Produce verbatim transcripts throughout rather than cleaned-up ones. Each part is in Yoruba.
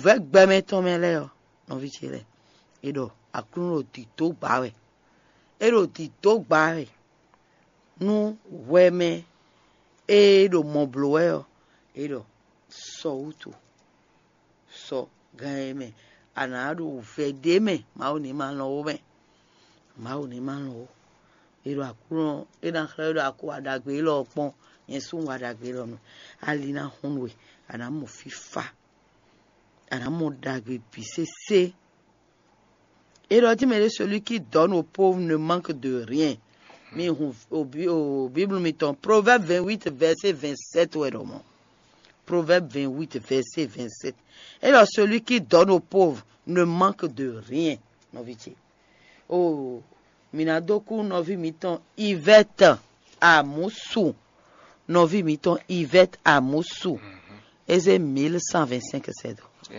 ve gbeme to me le yo no vi chile edo akunu ti to gba we edo ti to gba we nu weme edo moblo we yo edo so utu so game anadu fe deme ma oni ma lo me ma oni ma lo edo akunu ina khredo aku adagbe lo pon yen sun adagbe lo no alina hunwe ana mo fifa ana mo dagbe pisese edo ti me celui qui donne aux pauvres ne manque de rien mais au, au Bible mettons Proverbe vingt-huit verset vingt-sept ouais roman Proverbe vingt-huit verset vingt-sept et là celui qui donne aux pauvres ne manque de rien noviti oh minadoku novi miton Yvette à Moussou novi miton Yvette à Moussou et c'est mille cent vingt-cinq c'est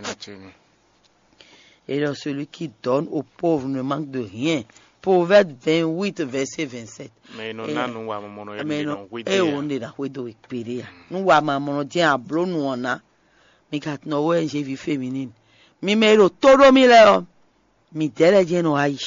et là celui qui donne aux pauvres ne manque de rien. Proverbe vingt-huit verset vingt-sept. Mais non na no wa mono ya mais no e onde da wedo ekpere no wa ma mono ti ablo no ona mi kat no we je vi féminine mi mero todo mi leo mi dele je no ai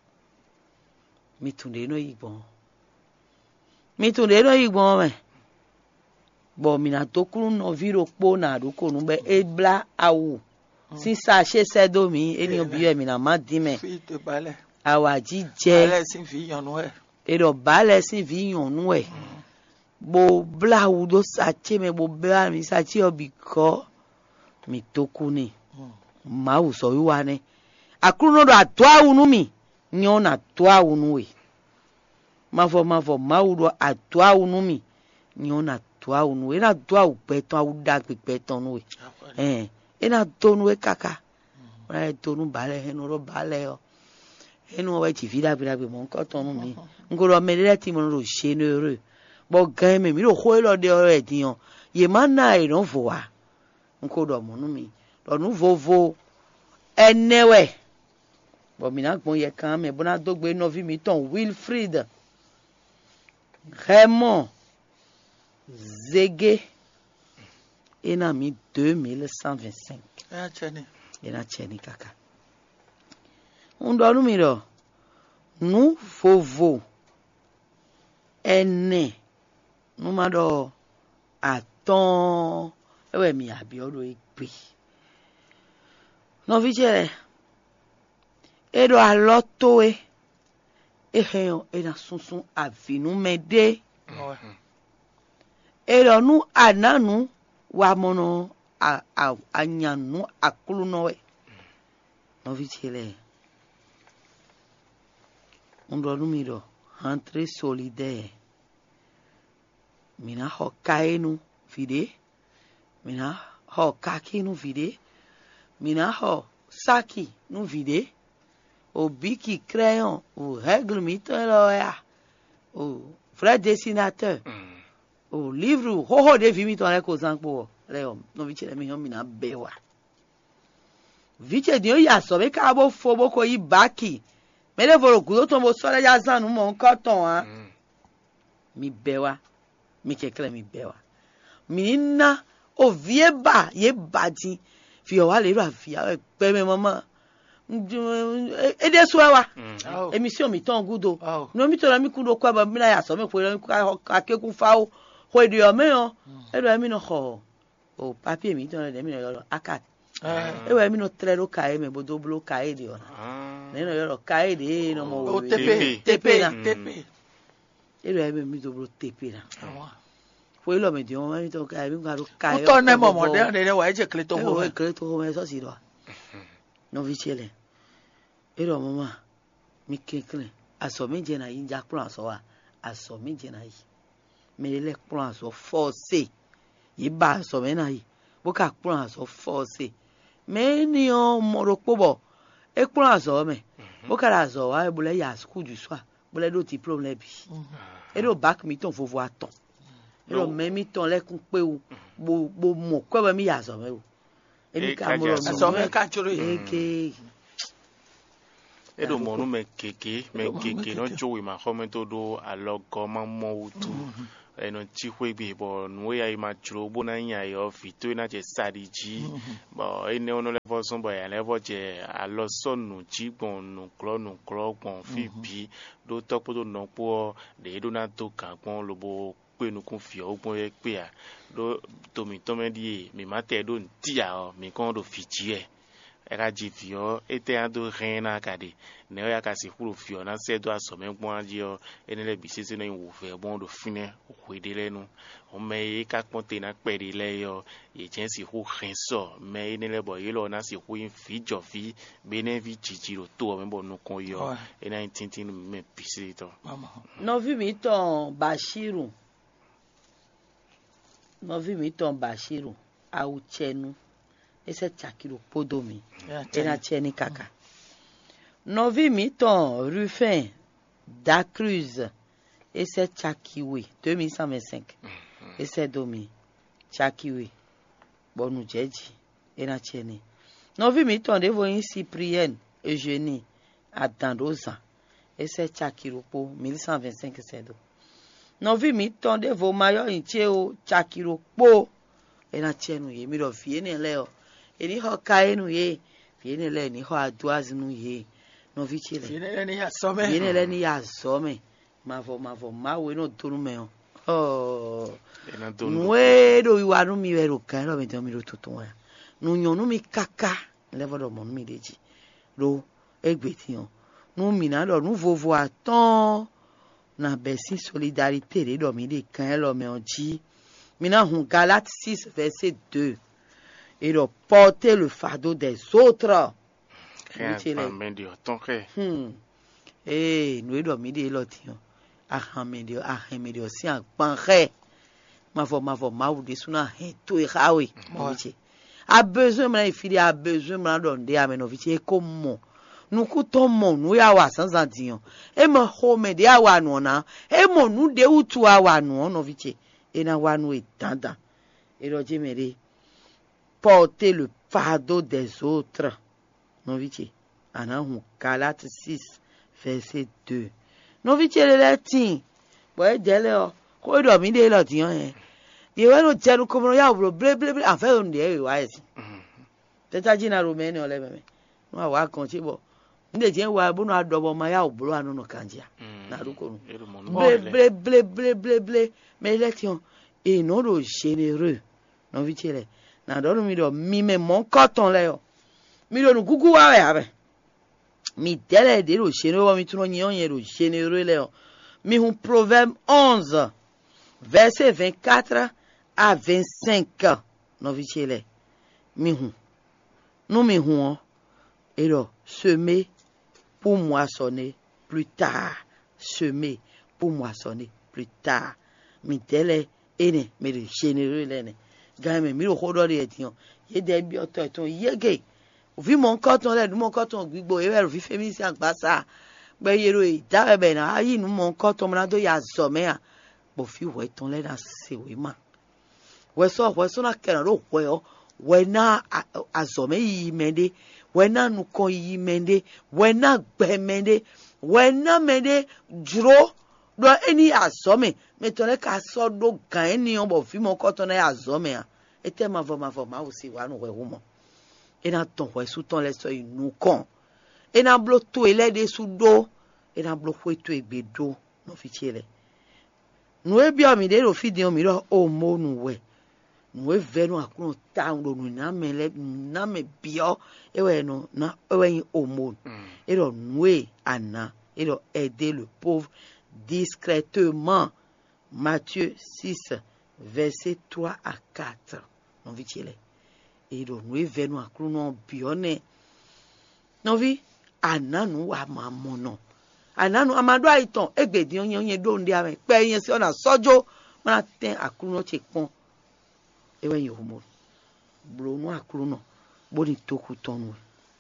mi tunde no igbon mi tunde no igbon me bo mi na tokuru no viro po na do ko nu be ebla awu si sa se se do mi eni obi e mi na ma di me fi te bale awaji je bale sin fi yan no e edo bale sin fi yan nu e bo bla wu do sa che me bo bla mi sa che obi ko mi toku ni ma wu so wi wa ni akuru no do atwa wu nu mi nyon na atwa wu nu e ma fo ma fo ma wu do atwa wu nu mi nyon na atwa wu nu e na atwa wu pe ton wu da pe pe ton nu e eh ena tonu e kaka ora tonu bale enu ro bale o enu o ti vida bira be mo nko tonu mi ngoro medele ti mo ro se no ere bo gan me mi ro ho lo de ore diyan ye ma na e ron fo wa nko do mo nu mi do nu vovo enewe bo mi na gbon ye kan me bona dogbe no vi mi ton Wilfried Raymond Zege ena mi deux mille cent vingt-cinq. ya cheni Ena cheni kaka. Undonu mi ro. Nu vovo. Ene. Nu ma do aton. Ewe mi abi odo ipe. No vichere. Edo aloto e. Eheyo ena sunsun avinu mede. Edo nu ananu wa mono a a anyanu akulu nowe no vitele undo numero entre solidaire mina ho kaenu vide mina ho kaki nu vide mina ho saki nu vide o biki crayon o règle mitelo ya o vrai dessinateur o livre ho ho de vi miton le ko zanpo leo no vichere mi homi na bewa viche dio ya so be ka bo fo bo ko yi baki mele voro gudo to mo sole ya zanu mo nko ton ha mi bewa mi kekele mi bewa mi na o vie ba ye baji fi o wa le ro afia pe me mama e de so wa emission mi ton gudo no mi to na mi kudo kwa ba mi na ya so me ko ka keku fa o ho de o me o e do mi no ho o papier mi ton de mi no yo akat e we mi no trero kai me bodo blo kai de ona ne no yo kai de no mo o tepe tepe na tepe e do mi do blo tepe na fo lo me de o mi to kai mi ga ro kai o to ne mo mo de de wa je kle to ho o kle to ho me so si do no vichele e do mama mi kekle aso mi je na yin ja pro aso wa aso mi je na yi me le pro aso force yi ba so me na yi bo ka pro aso force me ni o mo ro pobo e pro aso me bo ka la so wa e bo le ya school du soir bo le do ti problem bi e do back mi ton vovo aton e do me mi ton le kun pe o bo bo mo ko ba mi ya so me o e mi ka mo ro so me ka choro e ke e do mo nu me keke me keke no jowi ma comment do alogo ma mo utu eno chikwe bi bo no ya ma churo bo na nya yo fito na je sadi ji bo ene ono le fo so bo ya le fo je alo sonu ji gbon nu klo nu klo gbon fi bi do to po do no po de do na to kan gbon lo bo pe nu kun fi o gbon ye pe a do to mi to me di mi ma te do nti a o mi kon do fi ji e era ji fi o ete an do ren na kade ne o ya ka si kuro fi o na se do aso me gbon ji o ene le bi se se no wo fe gbon do fine o kwede lenu o me ka ponte na pere le yo ye jen si hu ren so me ene le bo ye lo na si hu in fi jo fi bene vi jiji ro to me bo nu kon yo ena tintin me pisi to no vi mi ton Bashiru no vi mi ton Bashiru au chenu ese chakiro podomi ena cheni kaka no vi mi ton Rufin da Cruz ese chakiwe deux mille cent vingt-cinq ese domi chakiwe bonu jeji ena cheni no vi mi ton devo in Cyprienne Eugénie Adandoza ese chakiro po mille cent vingt-cinq ese do no vi mi ton devo mayo incheo chakiro po ena chenu ye mi do fiene leo eni ho kaenu ye fiene le ni ho aduaz nu ye no vi chile fiene le ni ya some fiene le ni ya some mavo mavo mawe no tunu me oh ena do nuero iwa nu mi vero kan lo meto mi ro tutun ya nu yon nu mi kaka le vodo mo mi deji ro egbe ti on nu mi na lo nu vovo aton na besi solidarité re do mi de kan lo me onji mi na hun Galates six verset deux et de porter le fardeau des autres. Hmm. Eh, nous devons me dire l'autre. Ah, me dire, ah, me dire, si un panré. Ma foi, ma foi, ma ou de suna tout et raoui. A besoin, ma fille a besoin, ma donne des amenovici et comment. Nous coûtons mon, nous y a sans en dire. Et me home de awa nona, et mon nous de ou tu awa non, novici. Et na wa nous est tendant. Et le dit, porter le fardeau des autres. Non, vite. Anahu Galates six, verset deux. Non, vite, le latin. Boy, dele, ko do mi de lo ti yan yen. Bi we no tenu ko mo ya bro ble ble ble an fe on de e wa esi. Teta jina Romaine ole meme. No wa kan ti bo. Nde je wa bo no adobo ma ya obro anu no kanjia. Na ruko nu. Ble ble ble ble ble ble. Mais l'élection est non le généreux. Non, vite, le. Na do mi do mi me mon coton le yo. Mi do nu gugu wa we abe. Mi dele de lo généreux mi tuno nyon ye lo généreux le yo. Mi hun Proverbe onze verset vingt-quatre à vingt-cinq. Non vite le. Mi hun. Nous mi hun et lo semer pour moissonner plus tard. Semer pour moissonner plus tard. Mi dele ene mi de généreux le ne. Game mi ro hodo de etian ye de bi oto eton yege vi mon coton le mon coton gbigbo e vi femi si agbasa gbe yero e da be na ayi nu mon coton na do ya zo me a bo fi we ton le na se we ma we so we so na kera ro we o we na azo me yi mende we na nu kon yi mende we na gbe mende we na mende duro do eni azo me me ton le ka so do gan eni on bo fi mon coton na azo me a ete ma vo ma vo ma o si wa nu we humo ena ton we su ton le so inu kon ena blo to ele de su do ena blo fo to egbe do no fi chele nu e bi o mi de ro fi de o mi ro o mo nu we nu e ve nu akun ta ndo nu na me le na me bi o e we no na e we yin o mo e ro nu e ana e ro aider le pauvre discrètement. Matthieu six verset trois à quatre. Non vi chele. Et do nous venu a kruno bione. Non vi ananu wa mamono. Ananu amado aiton egbedi onye onye do ndi ame pe yen si ona sojo mana ten akruno chekpon. E wen yo mo. Bro no akruno boni toku tonu.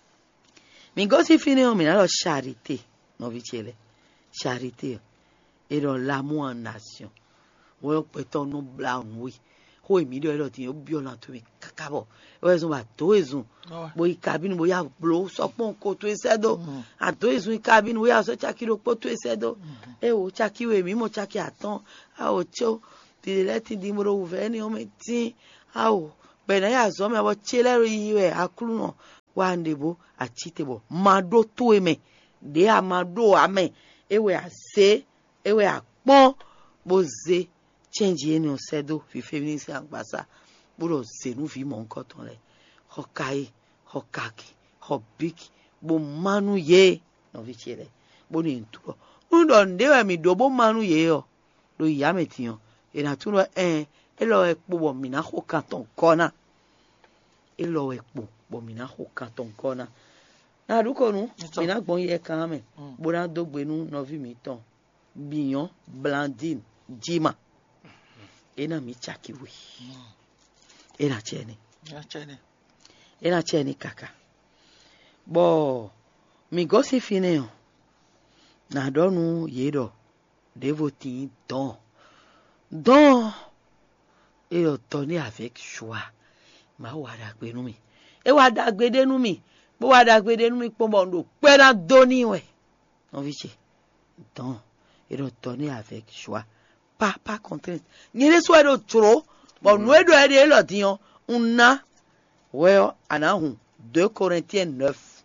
Mi go si fini o mi na lo charité. Non vi chele. Charité. Et dans l'amour en nation. Wo pe ton no bla oui. Ho mi do lo tin o bi ona to mi kakabo. O ezun ba to ezun. Bo ikabini bo ya blo so pon ko to esedo. A to ezun ikabini bo ya so chaki ro po to esedo. E o chaki we mi mo chaki aton. A o cho ti le ti di moro ve ni o me ti awo be na ya zo me abo chelero yiwe akulu no wa ndebo achitebo mado to eme de amado ame ewe ase ewe akpon boze change yeni osedo fi feminist agbasa buro senu fi mo nkan ton le hokai hokaki hobiki bo manu ye no vi chere bo ni nturo ndo ndewe mi do bo manu ye yo lo ya metiyan e na turo eh e lo epo bo mi na ho kan ton kona e lo epo bo mi na ho kan ton kona na ruko nu mi na gbon ye kan me bo na dogbe nu no vi mi ton biyan blandine jima ena mi chakiwi ena cheni Ya chene. ena cheni kaka bo mi gosi fine yo na donu yedo devoti don don e o toni avec choix ma wa da gbe nu mi e wa da gbe de nu mi bo wa da gbe de nu mi po mo ndo pe na doni we on vi che don e o toni avec choix pas pas contrainte ni le so do tro bo nu e do e de lo dion una we anahu deux Corinthiens neuf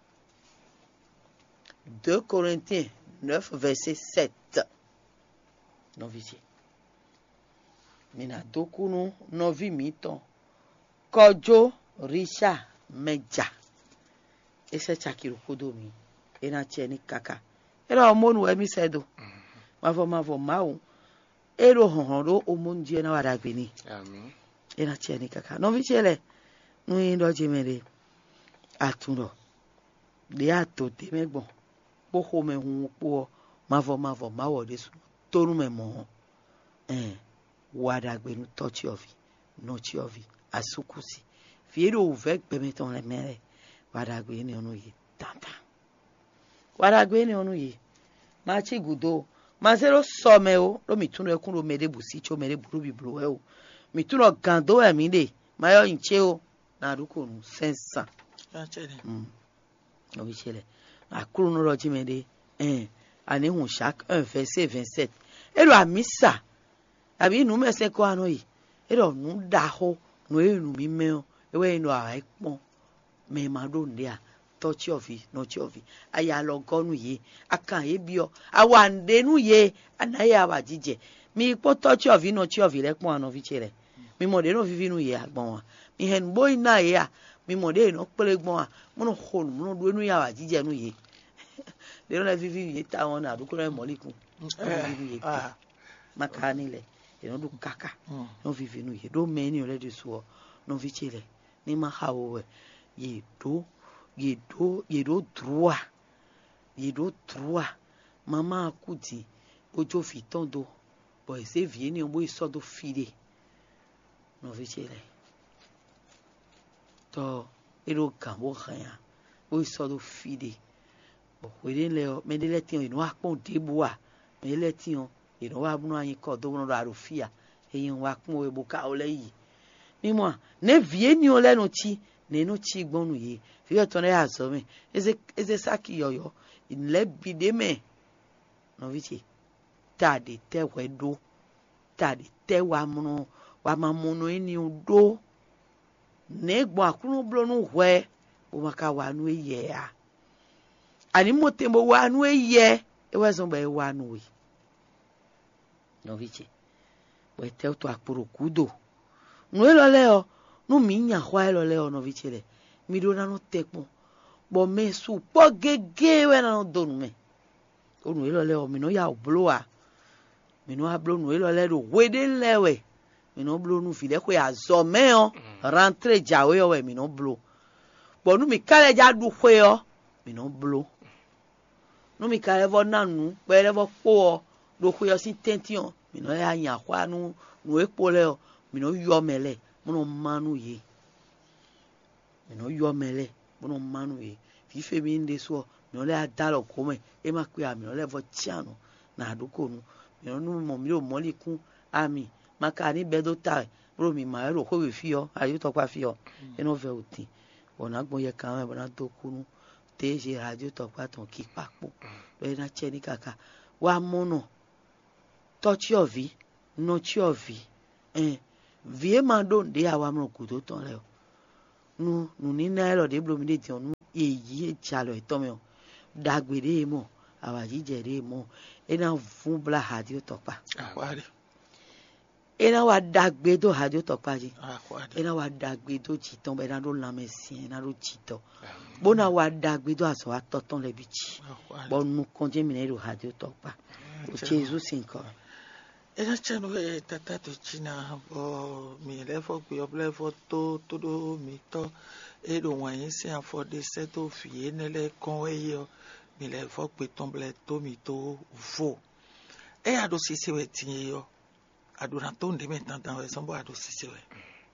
deux Corinthiens neuf verset sept non vici mina dokunu novi mito kojo risha meja ese chakiru kodo mi ena cheni kaka era omonu emi sedo mavo mavo mau ero honhoro omonje na wadagbeni Amen. ena cheni kaka no vichele nu indo jimere atuno de ato te megbon po ho me hun po mavo mavo mawo desu tonu me mo eh wadagbenu touch of no chi of asukusi fiero uve pemeton le mere wadagbeni onu yi tanta wadagbeni onu yi ma chi gudo ma zero some o lo mi tunu ekun ro mede busi cho mede buru bi buru e o mi tunu gando e mi de ma yo nche o na ruko nu sensa Ya chene. mm o bi chele akuru no ro ji mede eh ani hun chaque un verset vingt-sept ero amisa abi nu mese ko ano yi ero nu da ho nu enu mi me o ewe inu a ipon me ma do ndia touch of it no chi of it aya lo gonu ye akan ye bi o awande nu ye anaya wa jije mi po touch of it no chi of it le pon ano fi chere mi mo de no fi fi nu ye agbon wa mi hen boy na ye a mi mo de no pele gbon wa mo no honu mo no do nu ya wa jije nu ye de no le fi fi ye ta won na du ko le molikun Ah. makani le e no du kaka Mm. no fi fi nu ye do me ni o le de so no fi chere ni ma ha o we ye do ye do ye do droit ye do droit mama akuti ojo fi tondo bo se vie ni o bo iso do fide no fi chere to ero kan bo kan ya o iso do fide bo we de le o me de le ti o inu apon de bo wa me le ti o inu wa bunu ayin ko do bunu ro fia eyin wa pon e bo ka o le yi mimo ne vie ni o lenu chi ne no chi gbonu ye fi o to na ya so me eze eze saki yoyo ile bide me no vichi ta de te we do ta de te wa munu wa ma munu ni o do ne gbo akunu blonu we o maka wa nu ye a ani mo tembo wa nu ye e wa so be wa nu we no vichi we te to akporo kudo nu elo le o nu mi nya hwa elo le o no vichele mi do na no tekpo bo me su po gege we na no do nu me o nu elo le o mi no ya oblo a mi no ablo nu elo le do we de lewe mi no blo nu fi de ko ya zo me o rentre jawe o we mi no blo bo nu mi kale ja du hwe o mi no blo nu mi kale vo nanu pe le vo po o do hwe o sin tention mi no ya nya hwa nu nu epo le o mi no yo mele mo no manu ye mi no yo mele mo no manu ye fi fe mi nde so mi no le adalo ko me e ma pe ami no le vo chiano na aduko nu mi no nu mo mi o mo likun ami maka ni bedo ta bro mi ma ero ko we fi o ayu to pa fi o e no ve oti ona gbon ye kan me bona to kunu te je radio to pa ton ki papo be na che ni kaka wa mono touch your vi no chi ovi eh vie ma do de awa mo ku to ton le o nu nu ni na ro de blo mi de ti onu èyí chalo eto me o dagbere mo awa jijere mo ena fun bla hadio topa Akwari. ena wa dagbe do hadio topa ji Akwari. ena wa dagbe do chiton be na do la mesin ena do chito bona wa dagbe do aso wa toton le bichi Akwari. bo nu konje mi ne do hadio topa o Jesus nko Ena chenu e tata to china bo mi level pe ob level to to do mi to e do wan yin se afo de se to fi enele kon e yo mi level pe tomble to mi to vo e ado sisi we tin yo adura to nde me tan tan we so bo ado sisi we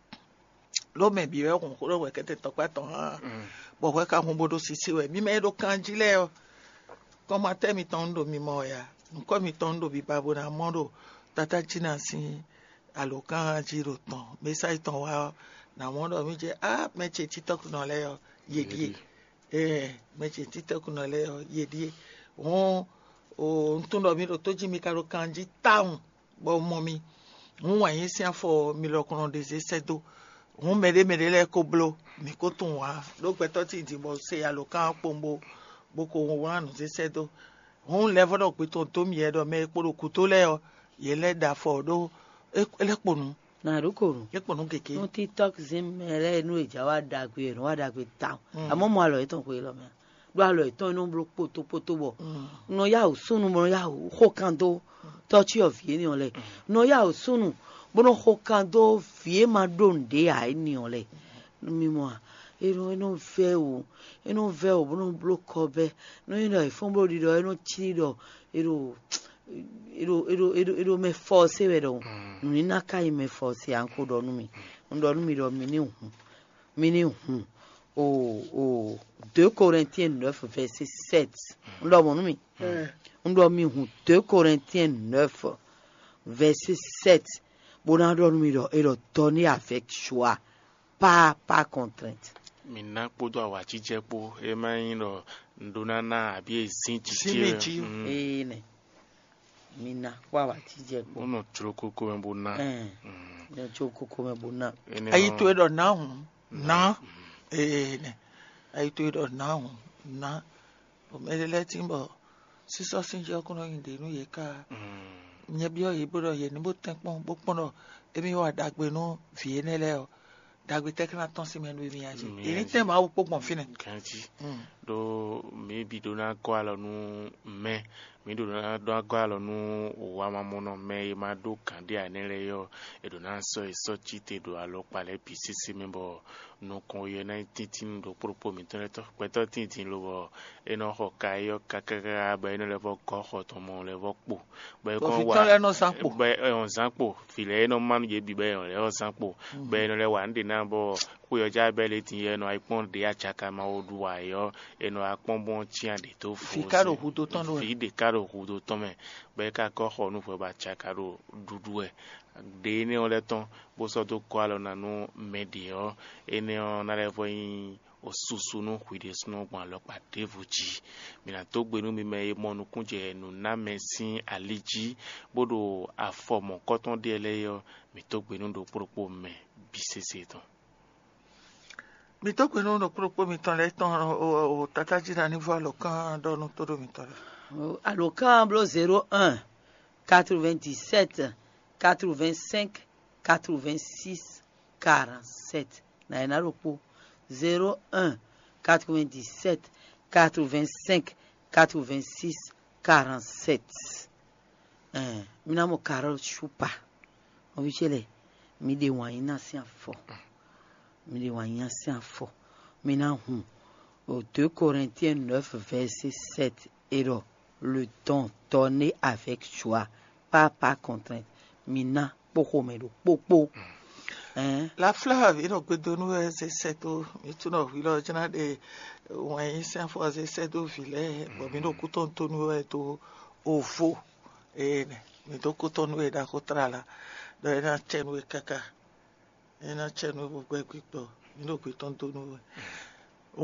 lo me bi we kon ko we kete to pa ton ha bo we ka hun bodo sisi we mi me do kanji le o ko ma te mi ton do mi mo ya nko mi ton do bi babo na mo do tata china si alokan jiro ton me sai ton wa na mo do mi je ah me che tiktok no le yo yedie eh me che tiktok no le yo yedie won o ntun do mi do to ji mi karo kanji town bo mo mi won wa yin si afo mi lo kun de se sedo won mere mere le ko blo mi ko tun wa lo pe to ti ti bo se alokan pombo boko won wa nu se sedo won level do pe to to mi e do me poro ku to le yo yele da fo do eleponu na rukoro eponu keke no tiktok zim mere nu eja wa dagbe ro wa dagbe town amo mo alo eton ko lo me do alo eton no bro poto poto bo no ya o sunu mo ya o hokando touch of ye ni ole no ya o sunu bo no hokando fie ma donde ai ni ole mi mo ero eno fe o eno ve o bo no bro kobe no you know fun bro di do eno chi do ero ero ero ero ero me force we do ni na kai me force anko do nu mi ndo nu mi do mi ni hu mi ni hu o o deux Corinthiens neuf verset sept ndo mo nu mi ndo mi hu deux Corinthiens neuf verset sept bona do nu mi do ero tourner avec joie pas pas contrainte mina kpodo awa jije po e ma yin lo ndona na abi ezin Simi jije ji. eh ne mina wa wa tije po ono troko ko mbo na eh no choko ko me bona ayi to edo na hu na eh ne ayi to edo na hu na o me le timbo siso sinje okuno yin de nu ye ka nye bi o ye bodo ye ni bo ten pon bo pon do emi wa dagbe no vie ne le o dagbe tekna ton si me nu mi aji eni tem a wo pon fine kanji do maybe do na ko alo nu me mi do na do ko alo nu wa ma mono me ma do kan dia nele yo e do na so e so chite do alo pale pisisi membo no kon ye na titin do propo mi tele to pe to titin lo bo e no ho ka yo kakaka ba no le vo ko ho to mo le vo po ba ko wa le no sanpo ba e on sanpo file no man ye bi ba e on le on sanpo ba no le wa ndi na bo ku yo ja be le tin ye no ipon de achaka ma odu wa yo e no apon bon chi ande to fo fi karo hu to ton do fi de karo hu do to me be ka ko ho nu fo ba chakaro dudu e de ne o le ton bo so to ko alo na no medio e ne on na le vo yin osusu no kwide sno gban lo pa devuji mi na to gbe nu mi me mo nu kunje nu na mesin aliji bodo afomo koton de le yo mi to gbe nu do propo me bisese ton mi to pe no no propo mi ton le ton o tata jira ni vo lo kan do nu to do mi ton alokan blo zéro un quatre-vingt-dix-sept quatre-vingt-cinq quatre-vingt-six quarante-sept na ina ropo zéro un quatre-vingt-dix-sept quatre-vingt-cinq quatre-vingt-six quarante-sept eh mina mo karo chupa o bi chele mi de wan ina si afo mi de wan ina si afo mina hu au deux Corinthiens neuf verset sept ero le temps donné avec joie pas par contrainte mina poko me do popo eh la flav ino gbedo nu e se seto mi tu no vilo jana de wan yin se afo se seto vile bo mi no kuton to nu e to ofo e ne mi to kuton nu e da ko trala do e na chenu e kaka e na chenu bo gbe gbo mi no kuton to nu o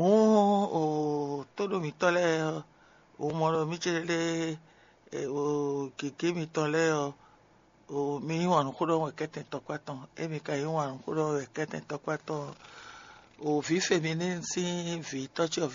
o todo mi tole o mo mi chele o keke mi tole o o mi wan ko do ke ten to kwaton e mi ka wan ko do ke ten to kwaton o vi féminin si vi touch of